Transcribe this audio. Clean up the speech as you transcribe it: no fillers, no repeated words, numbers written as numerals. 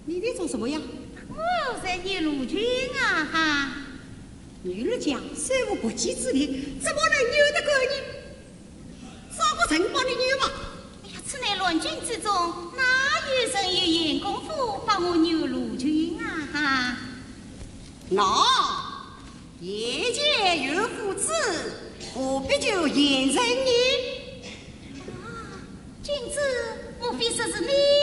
你在做什么呀？ 我在捏陆军啊哈！ 女儿家虽无不义之力，怎么能扭得过你？找个人帮你扭嘛！ 哎呀，此乃乱军之中，哪有人有眼功夫帮我扭陆军啊哈？ 那夜间有父子，何必就言人你？ 啊，君子莫非说是你？